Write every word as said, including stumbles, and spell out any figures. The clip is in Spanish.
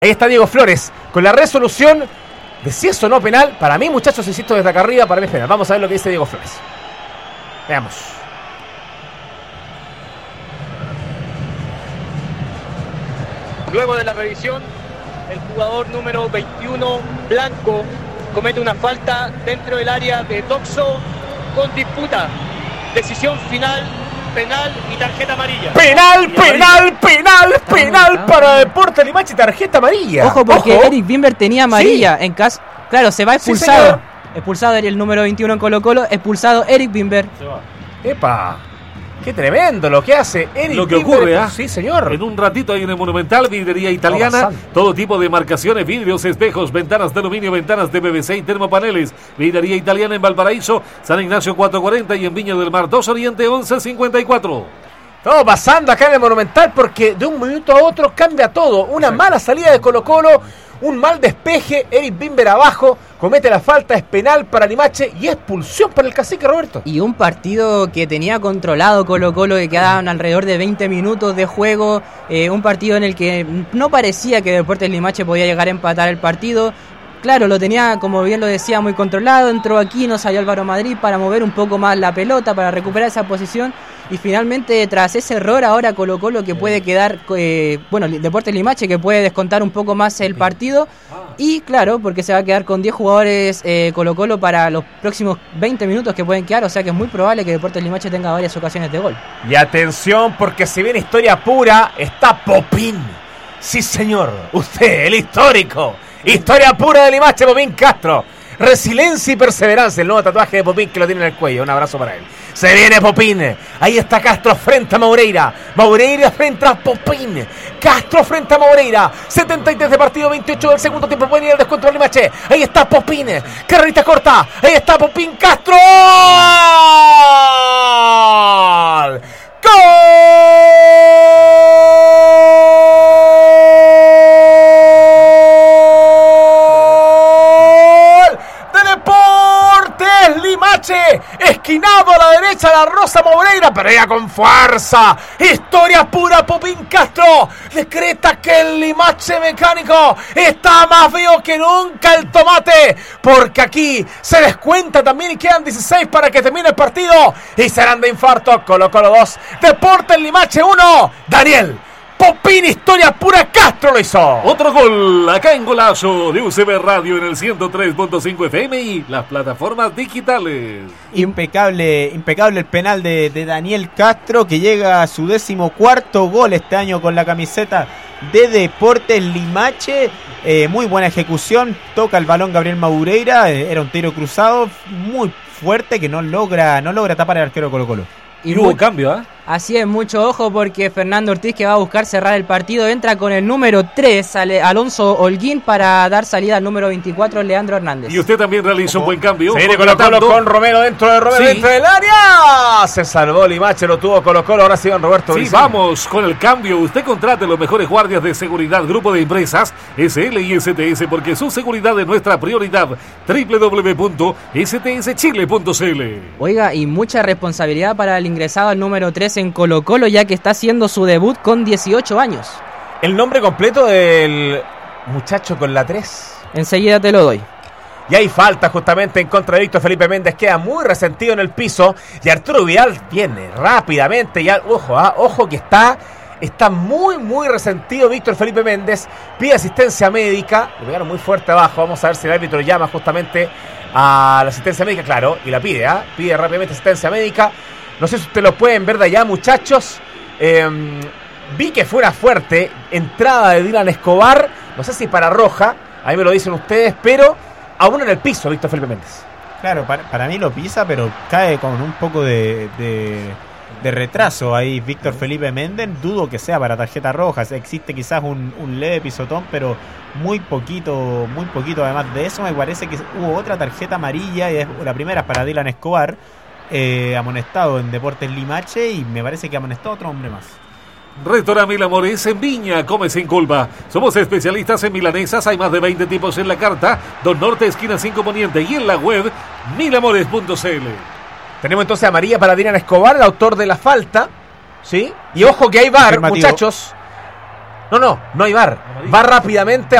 Ahí está Diego Flores con la resolución de si es o no penal. Para mí, muchachos, insisto, desde acá arriba, para mí es penal. Vamos a ver lo que dice Diego Flores. Veamos. Luego de la revisión, el jugador número veintiuno, Blanco, comete una falta dentro del área de Doxo con disputa. Decisión final, penal y tarjeta amarilla. Penal, penal, penal, penal para Deportes Limache y tarjeta amarilla. Ojo, porque Ojo. Eric Bimber tenía amarilla. Sí. En caso, claro, se va expulsado. Sí, expulsado el número veintiuno en Colo Colo, expulsado Eric Bimber. Se va. Epa. Qué tremendo lo que hace Eric Lo que Bimber. ocurre, ¿ah? Sí, señor. En un ratito hay en el Monumental, vidrería italiana, todo tipo de marcaciones, vidrios, espejos, ventanas de aluminio, ventanas de P V C y termopaneles. Vidrería italiana en Valparaíso, San Ignacio cuatrocientos cuarenta y en Viña del Mar dos Oriente once cincuenta y cuatro. Todo pasando acá en el Monumental porque de un minuto a otro cambia todo. Una Exacto. mala salida de Colo Colo, un mal despeje, Eric Bimber abajo, comete la falta, es penal para Limache y expulsión para el cacique Roberto. Y un partido que tenía controlado Colo Colo, que quedaban alrededor de veinte minutos de juego, eh, un partido en el que no parecía que Deportes Limache podía llegar a empatar el partido. Claro, lo tenía, como bien lo decía, muy controlado, entró aquí, no salió Álvaro Madrid para mover un poco más la pelota, para recuperar esa posición, y finalmente tras ese error ahora Colo Colo que puede quedar, eh, bueno, Deportes Limache que puede descontar un poco más el partido, y claro, porque se va a quedar con diez jugadores eh, Colo Colo para los próximos veinte minutos que pueden quedar, o sea que es muy probable que Deportes Limache tenga varias ocasiones de gol. Y atención, porque si viene historia pura, está Popín. Sí, señor, usted, el histórico. Historia pura de Limache, Popín Castro. Resiliencia y perseverancia, el nuevo tatuaje de Popín que lo tiene en el cuello. Un abrazo para él. Se viene Popín. Ahí está Castro frente a Maureira. Maureira frente a Popín. Castro frente a Maureira. setenta y tres de partido, veintiocho del segundo tiempo. Puede ir el descuento de Limache. Ahí está Popín. Carrerita corta. Ahí está Popín Castro. ¡Gol! ¡Gol! Limache, esquinado a la derecha, la Rosa Maureira, pero ella con fuerza. Historia pura, Popín Castro decreta que el Limache mecánico está más vivo que nunca el tomate, porque aquí se descuenta también y quedan dieciséis para que termine el partido y serán de infarto. Colo Colo dos, Deportes Limache uno. Daniel Popín, historia pura, Castro lo hizo. Otro gol acá en Golazo de U C B Radio en el ciento tres punto cinco F M y las plataformas digitales. Impecable, impecable el penal de, de Daniel Castro, que llega a su décimo cuarto gol este año con la camiseta de Deportes Limache. Eh, muy buena ejecución, toca el balón Gabriel Maureira, eh, era un tiro cruzado muy fuerte que no logra, no logra tapar el arquero Colo Colo. Y, y hubo muy, cambio, ¿eh? Así es, mucho ojo porque Fernando Ortiz, que va a buscar cerrar el partido, entra con el número tres, Alonso Holguín, para dar salida al número veinticuatro, Leandro Hernández. Y usted también realizó un buen cambio. Se viene Colo Colo con Romero dentro de Romero, sí. dentro del área. Se salvó Limache, lo tuvo Colo Colo, ahora sí van Roberto. Sí, Briceño. Vamos con el cambio. Usted contrate los mejores guardias de seguridad, grupo de empresas S L y S T S, porque su seguridad es nuestra prioridad. doble u doble u doble u punto s t s chile punto c l. Oiga, y mucha responsabilidad para el ingresado al número tres en Colo Colo, ya que está haciendo su debut con dieciocho años. El nombre completo del muchacho con la tres. Enseguida te lo doy. Y hay falta justamente en contra de Víctor Felipe Méndez, queda muy resentido en el piso y Arturo Vidal viene rápidamente. Ya, ojo, ah, ojo que está, está muy muy resentido Víctor Felipe Méndez, pide asistencia médica, le pegaron muy fuerte abajo, vamos a ver si el árbitro llama justamente a la asistencia médica, claro, y la pide, ¿ah? pide rápidamente asistencia médica. No sé si ustedes lo pueden ver de allá, muchachos. Eh, vi que fuera fuerte. Entrada de Dylan Escobar. No sé si para roja. Ahí me lo dicen ustedes. Pero aún en el piso, Víctor Felipe Méndez. Claro, para, para mí lo pisa, pero cae con un poco de, de, de retraso ahí Víctor Felipe Méndez. Dudo que sea para tarjeta roja. Existe quizás un, un leve pisotón, pero muy poquito, muy poquito. Además de eso, me parece que hubo otra tarjeta amarilla. Y es, la primera es para Dylan Escobar. Eh, amonestado en Deportes Limache y me parece que amonestó a otro hombre más. Restaurante Mil Amores en Viña, come sin culpa. Somos especialistas en milanesas, hay más de veinte tipos en la carta. Don Norte, esquina cinco Poniente, y en la web mil amores punto c l. Tenemos entonces amarilla para Dylan Escobar, el autor de la falta, ¿sí? Y ojo que hay V A R, muchachos. No, no, no hay V A R. Amarillo. Va rápidamente,